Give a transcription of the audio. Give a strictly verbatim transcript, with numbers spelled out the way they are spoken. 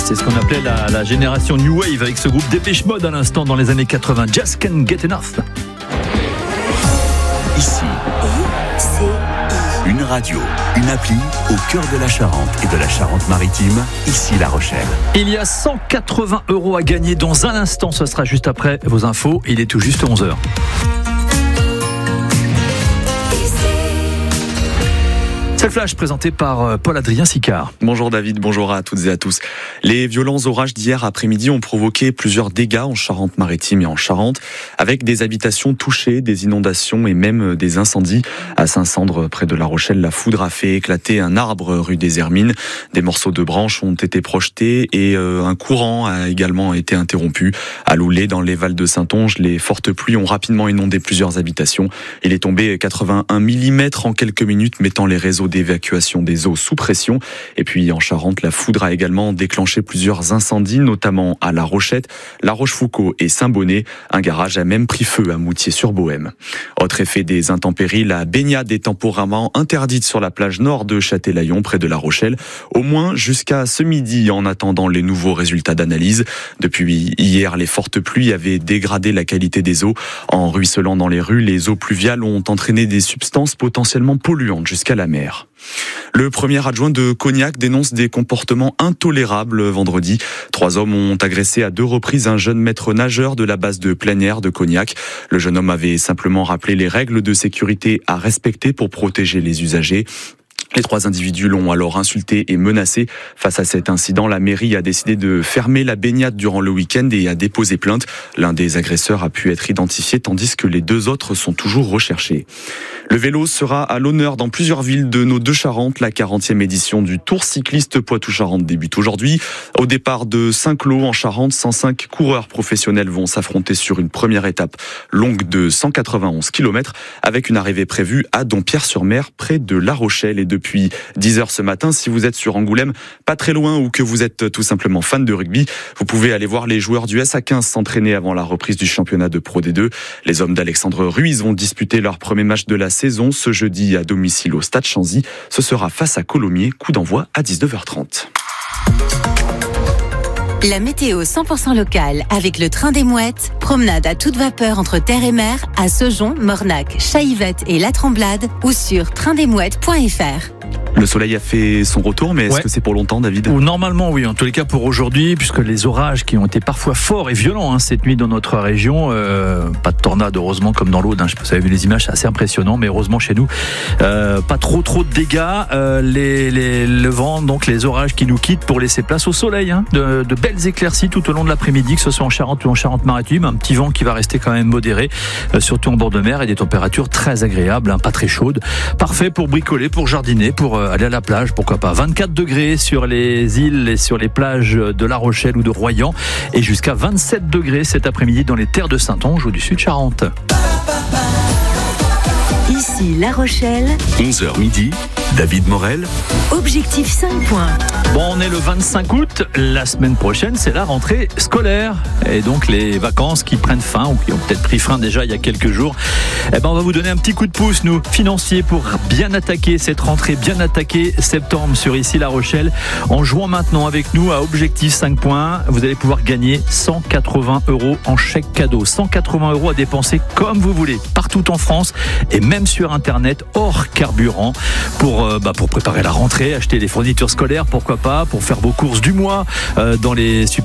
C'est ce qu'on appelait la, la génération New Wave avec ce groupe Dépêche Mode à l'instant dans les années quatre-vingts. Just Can't Get Enough. Ici, une radio, une appli au cœur de la Charente et de la Charente-Maritime, ici La Rochelle. Il y a cent quatre-vingts euros à gagner dans un instant, ce sera juste après vos infos. Il est tout juste onze heures. C'est le flash présenté par Paul-Adrien Sicard. Bonjour David, bonjour à toutes et à tous. Les violents orages d'hier après-midi ont provoqué plusieurs dégâts en Charente-Maritime et en Charente, avec des habitations touchées, des inondations et même des incendies. À Saint-Sandre, près de La Rochelle, la foudre a fait éclater un arbre rue des Hermines. Des morceaux de branches ont été projetés et un courant a également été interrompu. À Loulé, dans les Vals de Saintonge, les fortes pluies ont rapidement inondé plusieurs habitations. Il est tombé quatre-vingt-un millimètres en quelques minutes, mettant les réseaux d'évacuation des eaux sous pression. Et puis en Charente, la foudre a également déclenché plusieurs incendies, notamment à La Rochette, La Rochefoucauld et Saint-Bonnet. Un garage a même pris feu à Moutier-sur-Bohème. Autre effet des intempéries, la baignade est temporairement interdite sur la plage nord de Châtelaillon, près de La Rochelle, au moins jusqu'à ce midi, en attendant les nouveaux résultats d'analyse. Depuis hier, les fortes pluies avaient dégradé la qualité des eaux. En ruisselant dans les rues, les eaux pluviales ont entraîné des substances potentiellement polluantes jusqu'à la mer. Le premier adjoint de Cognac dénonce des comportements intolérables vendredi. Trois hommes ont agressé à deux reprises un jeune maître nageur de la base de plein air de Cognac. Le jeune homme avait simplement rappelé les règles de sécurité à respecter pour protéger les usagers. Les trois individus l'ont alors insulté et menacé. Face à cet incident, la mairie a décidé de fermer la baignade durant le week-end et a déposé plainte. L'un des agresseurs a pu être identifié tandis que les deux autres sont toujours recherchés. Le vélo sera à l'honneur dans plusieurs villes de nos deux Charentes. La quarantième édition du Tour cycliste Poitou-Charentes débute aujourd'hui. Au départ de Saint-Cloud en Charente, cent cinq coureurs professionnels vont s'affronter sur une première étape longue de cent quatre-vingt-onze kilomètres avec une arrivée prévue à Dompierre-sur-Mer près de La Rochelle. Et depuis dix heures ce matin, si vous êtes sur Angoulême, pas très loin ou que vous êtes tout simplement fan de rugby, vous pouvez aller voir les joueurs du S A quinze s'entraîner avant la reprise du championnat de Pro D deux. Les hommes d'Alexandre Ruiz vont disputer leur premier match de la saison ce jeudi à domicile au Stade Chanzy. Ce sera face à Colomiers, coup d'envoi à dix-neuf heures trente. La météo cent pour cent locale avec le train des Mouettes. Promenade à toute vapeur entre terre et mer à Saujon, Mornac, Chaillevette et La Tremblade ou sur train des mouettes point f r. Le soleil a fait son retour, mais est-ce ouais. que c'est pour longtemps, David ? Ou normalement, oui. En tous les cas, pour aujourd'hui, puisque les orages qui ont été parfois forts et violents hein, cette nuit dans notre région, euh, pas de tornade, heureusement, comme dans l'Aude. Hein, je sais pas si vous avez vu les images, c'est assez impressionnant, mais heureusement chez nous, euh, pas trop trop de dégâts. Euh, les, les, le vent, donc les orages qui nous quittent pour laisser place au soleil. Hein, de, de belles éclaircies tout au long de l'après-midi, que ce soit en Charente ou en Charente-Maritime. Un petit vent qui va rester quand même modéré, euh, surtout en bord de mer, et des températures très agréables, hein, pas très chaudes. Parfait pour bricoler, pour jardiner, pour euh, aller à la plage, pourquoi pas. vingt-quatre degrés sur les îles et sur les plages de La Rochelle ou de Royan, et jusqu'à vingt-sept degrés cet après-midi dans les terres de Saintonge ou du Sud-Charente. Ici La Rochelle. onze heures midi, David Morel. Objectif cinq points. Bon, on est le vingt-cinq août. La semaine prochaine, c'est la rentrée scolaire. Et donc, les vacances qui prennent fin, ou qui ont peut-être pris fin déjà il y a quelques jours. Eh ben, on va vous donner un petit coup de pouce, nous, financier, pour bien attaquer cette rentrée, bien attaquer septembre sur Ici La Rochelle. En jouant maintenant avec nous à Objectif cinq points, vous allez pouvoir gagner cent quatre-vingts euros en chèque cadeau. cent quatre-vingts euros à dépenser comme vous voulez, partout en France, et même sur Internet, hors carburant, pour, euh, bah, pour préparer la rentrée, acheter des fournitures scolaires, pourquoi pas, pour faire vos courses du mois euh, dans les super